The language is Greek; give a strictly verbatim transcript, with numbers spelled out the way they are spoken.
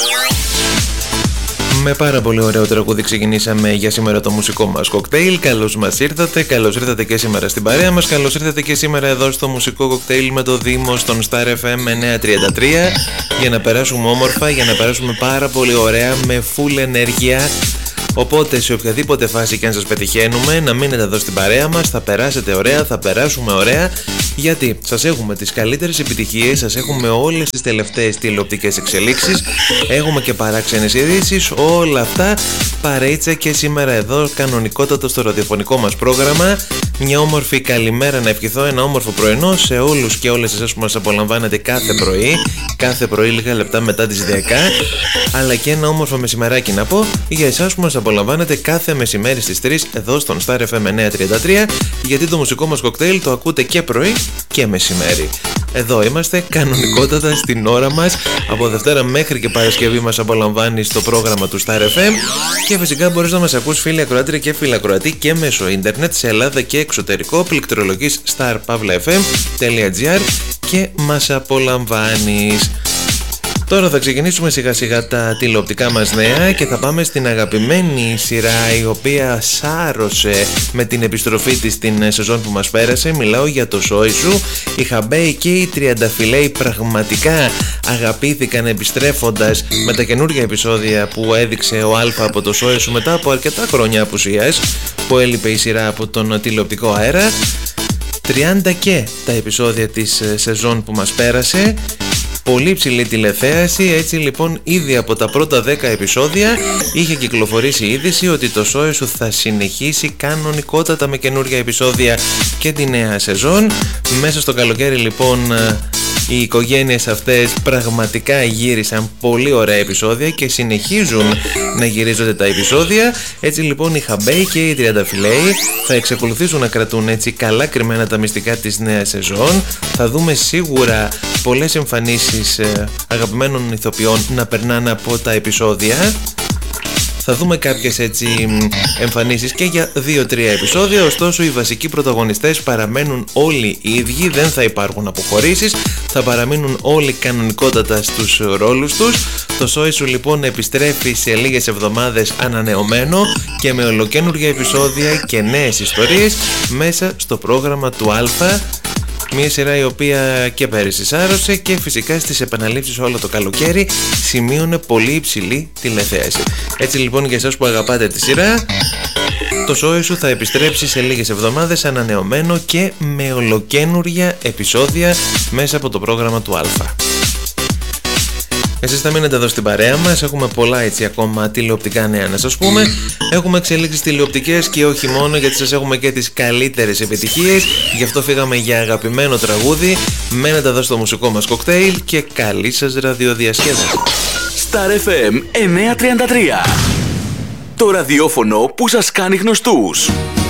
Με πάρα πολύ ωραίο τραγούδι ξεκινήσαμε για σήμερα το μουσικό μας κοκτέιλ. Καλώς μας ήρθατε, καλώς ήρθατε και σήμερα στην παρέα μας. Καλώς ήρθατε και σήμερα εδώ στο μουσικό κοκτέιλ με το Δήμο στον Star εφ εμ εννιακόσια τριάντα τρία, για να περάσουμε όμορφα, για να περάσουμε πάρα πολύ ωραία με full ενέργεια. Οπότε σε οποιαδήποτε φάση και αν σας πετυχαίνουμε, να μείνετε εδώ στην παρέα μας, θα περάσετε ωραία, θα περάσουμε ωραία, γιατί σας έχουμε τις καλύτερες επιτυχίες, σας έχουμε όλες τις τελευταίες τηλεοπτικές εξελίξεις, έχουμε και παράξενες ειδήσεις, όλα αυτά παρέιτσα και σήμερα εδώ κανονικότατο στο ραδιοφωνικό μας πρόγραμμα. Μια όμορφη καλημέρα να ευχηθώ, ένα όμορφο πρωινό σε όλους και όλες εσάς που μας απολαμβάνετε κάθε πρωί, κάθε πρωί λίγα λεπτά μετά τις δέκα, αλλά και ένα όμορφο μεσημεράκι να πω για εσάς που μας απολαμβάνετε κάθε μεσημέρι στις τρεις εδώ στον Star εφ εμ εννιακόσια τριάντα τρία, γιατί το μουσικό μας κοκτέιλ το ακούτε και πρωί και μεσημέρι. Εδώ είμαστε κανονικότατα στην ώρα μας. Από Δευτέρα μέχρι και Παρασκευή μας απολαμβάνει στο πρόγραμμα του Star εφ εμ. Και φυσικά μπορείς να μας ακούς φίλοι ακροάτρια και φίλοι ακροατή και μέσω ίντερνετ σε Ελλάδα και εξωτερικό. Πληκτρολογείς star pavla f m τελεία g r και μας απολαμβάνεις. Τώρα θα ξεκινήσουμε σιγά σιγά τα τηλεοπτικά μας νέα και θα πάμε στην αγαπημένη σειρά η οποία σάρωσε με την επιστροφή της στην σεζόν που μας πέρασε. Μιλάω για το Σόι Σου. Οι Χαμπέοι και οι Τριανταφυλέοι πραγματικά αγαπήθηκαν επιστρέφοντας με τα καινούργια επεισόδια που έδειξε ο Αλφα από το Σόι Σου μετά από αρκετά χρόνια απουσίας που έλειπε η σειρά από τον τηλεοπτικό αέρα. τριάντα και τα επεισόδια της σεζόν που μας πέρασε. Πολύ ψηλή τηλεθέαση, έτσι λοιπόν ήδη από τα πρώτα δέκα επεισόδια είχε κυκλοφορήσει η είδηση ότι το Σόι Σου θα συνεχίσει κανονικότατα με καινούργια επεισόδια και τη νέα σεζόν. Μέσα στο καλοκαίρι λοιπόν οι οικογένειες αυτές πραγματικά γύρισαν πολύ ωραία επεισόδια και συνεχίζουν να γυρίζονται τα επεισόδια. Έτσι λοιπόν οι Χαμπέοι και οι Τριανταφυλέοι θα εξακολουθήσουν να κρατούν έτσι καλά κρυμμένα τα μυστικά της νέας σεζόν. Θα δούμε σίγουρα πολλές εμφανίσεις ε, αγαπημένων ηθοποιών να περνάνε από τα επεισόδια. Θα δούμε κάποιες έτσι εμφανίσεις και για δύο τρία επεισόδια, ωστόσο οι βασικοί πρωταγωνιστές παραμένουν όλοι οι ίδιοι, δεν θα υπάρχουν αποχωρήσεις, θα παραμείνουν όλοι κανονικότατα στους ρόλους τους. Το Σόι Σου λοιπόν επιστρέφει σε λίγες εβδομάδες ανανεωμένο και με ολοκαίνουργια επεισόδια και νέες ιστορίες μέσα στο πρόγραμμα του Αλφα. Μια σειρά η οποία και πέρυσι σάρωσε και φυσικά στις επαναλήψεις όλο το καλοκαίρι σημείωνε πολύ υψηλή τηλεθέαση. Έτσι λοιπόν για εσάς που αγαπάτε τη σειρά, το Σόι Σου θα επιστρέψει σε λίγες εβδομάδες ανανεωμένο και με ολοκαίνουργια επεισόδια μέσα από το πρόγραμμα του Αλφα. Εσείς θα μείνετε εδώ στην παρέα μας, έχουμε πολλά έτσι ακόμα τηλεοπτικά νέα να σας πούμε. Έχουμε εξελίξεις τηλεοπτικές και όχι μόνο, γιατί σας έχουμε και τις καλύτερες επιτυχίες. Γι' αυτό φύγαμε για αγαπημένο τραγούδι. Μένετε εδώ στο μουσικό μας κοκτέιλ και καλή σας ραδιοδιασκέδαση. Star εφ εμ εννιακόσια τριάντα τρία, το ραδιόφωνο που σας κάνει γνωστούς.